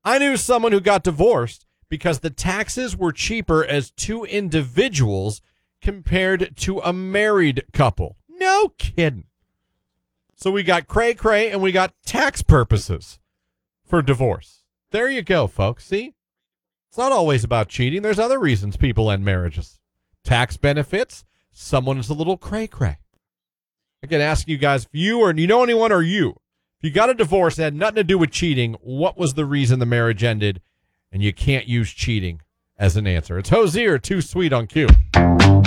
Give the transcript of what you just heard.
I knew someone who got divorced because the taxes were cheaper as two individuals compared to a married couple. No kidding. So we got cray-cray and we got tax purposes for divorce. There you go, folks. See? It's not always about cheating. There's other reasons people end marriages. Tax benefits. Someone is a little cray-cray. I can ask you guys, if you or you know anyone or you, if you got a divorce that had nothing to do with cheating, what was the reason the marriage ended? And you can't use cheating as an answer. It's Hozier, Too Sweet on Q.